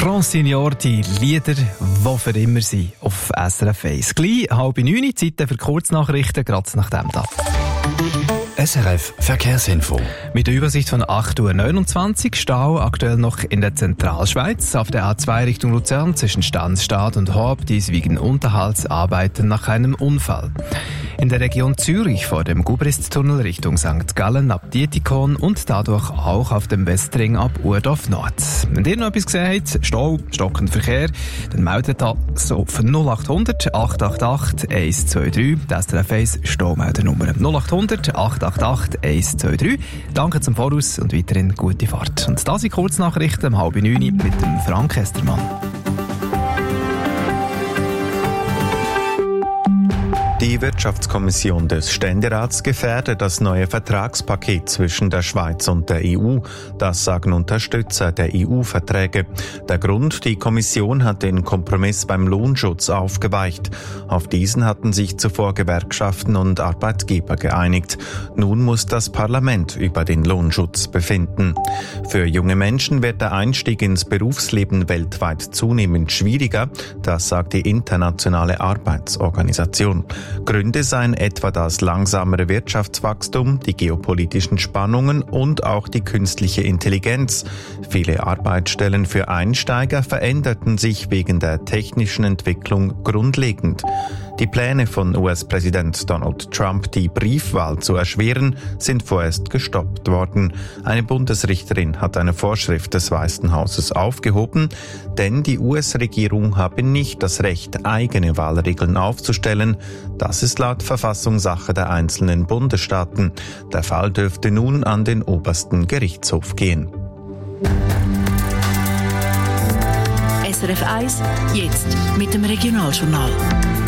Francine, die Lieder, die für immer sind, auf SRF 1. Gleich 8:30, Zeit für Kurznachrichten, gerade nach dem da. SRF Verkehrsinfo. Mit der Übersicht von 8:29 Uhr, Stau aktuell noch in der Zentralschweiz. Auf der A2 Richtung Luzern zwischen Stansstad und Horb, dies wegen Unterhaltsarbeiten nach einem Unfall. In der Region Zürich vor dem Gubristtunnel Richtung St. Gallen ab Dietikon und dadurch auch auf dem Westring ab Urdorf Nord. Wenn ihr noch etwas gesehen habt, Stau, stockender Verkehr, dann meldet das auf 0800 888 123. Das ist der SRF Staumeldernummer 0800 888 123. Danke zum Voraus und weiterhin gute Fahrt. Und das sind Kurznachrichten um 8:30 mit dem Frank Estermann. Die Wirtschaftskommission des Ständerats gefährde das neue Vertragspaket zwischen der Schweiz und der EU. Das sagen Unterstützer der EU-Verträge. Der Grund: die Kommission hat den Kompromiss beim Lohnschutz aufgeweicht. Auf diesen hatten sich zuvor Gewerkschaften und Arbeitgeber geeinigt. Nun muss das Parlament über den Lohnschutz befinden. Für junge Menschen wird der Einstieg ins Berufsleben weltweit zunehmend schwieriger. Das sagt die Internationale Arbeitsorganisation. Gründe seien etwa das langsamere Wirtschaftswachstum, die geopolitischen Spannungen und auch die künstliche Intelligenz. Viele Arbeitsstellen für Einsteiger veränderten sich wegen der technischen Entwicklung grundlegend. Die Pläne von US-Präsident Donald Trump, die Briefwahl zu erschweren, sind vorerst gestoppt worden. Eine Bundesrichterin hat eine Vorschrift des Weißen Hauses aufgehoben, denn die US-Regierung habe nicht das Recht, eigene Wahlregeln aufzustellen. Das ist laut Verfassung Sache der einzelnen Bundesstaaten. Der Fall dürfte nun an den obersten Gerichtshof gehen. SRF 1, jetzt mit dem Regionaljournal.